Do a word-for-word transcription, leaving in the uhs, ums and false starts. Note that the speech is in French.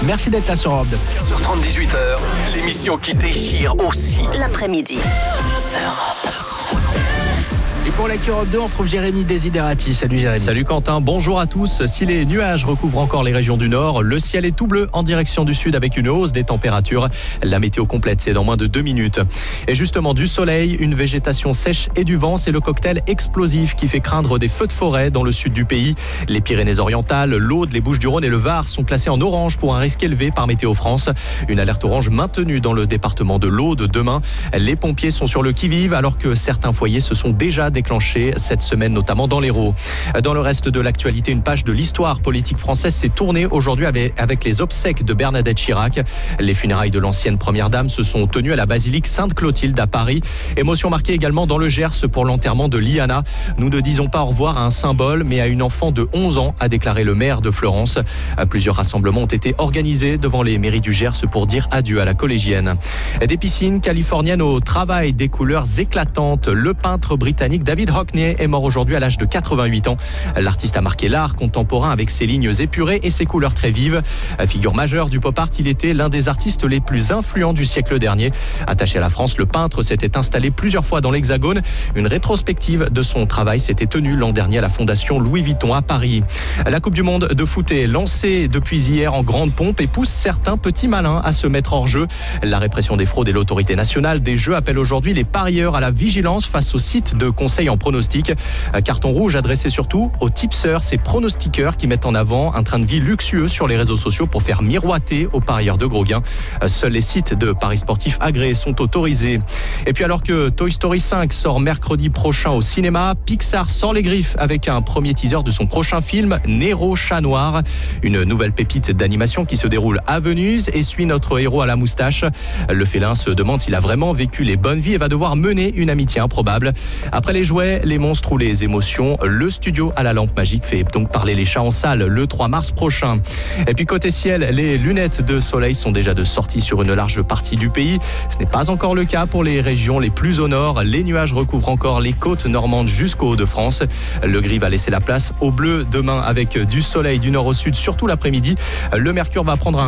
Merci d'être là sur Europe deux. quinze heures trente, dix-huit heures, l'émission qui déchire aussi l'après-midi. Et pour l'actu Europe deux, on retrouve Jérémy Desiderati. Salut Jérémy. Salut Quentin, bonjour à tous. Si les nuages recouvrent encore les régions du nord, le ciel est tout bleu en direction du sud avec une hausse des températures. La météo complète, c'est dans moins de deux minutes. Et justement, du soleil, une végétation sèche et du vent, c'est le cocktail explosif qui fait craindre des feux de forêt dans le sud du pays. Les Pyrénées-Orientales, l'Aude, les Bouches-du-Rhône et le Var sont classés en orange pour un risque élevé par Météo France. Une alerte orange maintenue dans le département de l'Aude demain. Les pompiers sont sur le qui-vive alors que certains foyers se sont déjà déclenché cette semaine, notamment dans l'Hérault. Dans le reste de l'actualité, une page de l'histoire politique française s'est tournée aujourd'hui avec les obsèques de Bernadette Chirac. Les funérailles de l'ancienne première dame se sont tenues à la basilique Sainte-Clotilde à Paris. Émotion marquée également dans le Gers pour l'enterrement de Liana. Nous ne disons pas au revoir à un symbole, mais à une enfant de onze ans, a déclaré le maire de Fleurance. Plusieurs rassemblements ont été organisés devant les mairies du Gers pour dire adieu à la collégienne. Des piscines californiennes au travail, des couleurs éclatantes. Le peintre britannique David Hockney est mort aujourd'hui à l'âge de quatre-vingt-huit ans. L'artiste a marqué l'art contemporain avec ses lignes épurées et ses couleurs très vives. Figure majeure du pop art, il était l'un des artistes les plus influents du siècle dernier. Attaché à la France, le peintre s'était installé plusieurs fois dans l'Hexagone. Une rétrospective de son travail s'était tenue l'an dernier à la Fondation Louis Vuitton à Paris. La Coupe du Monde de foot est lancée depuis hier en grande pompe et pousse certains petits malins à se mettre hors jeu. La répression des fraudes et l'autorité nationale des jeux appellent aujourd'hui les parieurs à la vigilance face aux sites de conseils en pronostic. Carton rouge adressé surtout aux tipsters, ces pronostiqueurs qui mettent en avant un train de vie luxueux sur les réseaux sociaux pour faire miroiter aux parieurs de gros gains. Seuls les sites de paris sportifs agréés sont autorisés. Et puis alors que Toy Story cinq sort mercredi prochain au cinéma, Pixar sort les griffes avec un premier teaser de son prochain film, Nero Chat Noir. Une nouvelle pépite d'animation qui se déroule à Venise et suit notre héros à la moustache. Le félin se demande s'il a vraiment vécu les bonnes vies et va devoir mener une amitié improbable. Après les jouets, les monstres ou les émotions, le studio à la lampe magique fait donc parler les chats en salle le trois mars prochain. Et puis côté ciel, les lunettes de soleil sont déjà de sortie sur une large partie du pays. Ce n'est pas encore le cas pour les régions les plus au nord. Les nuages recouvrent encore les côtes normandes jusqu'au Hauts-de-France. Le gris va laisser la place au bleu demain avec du soleil du nord au sud, surtout l'après-midi. Le mercure va prendre un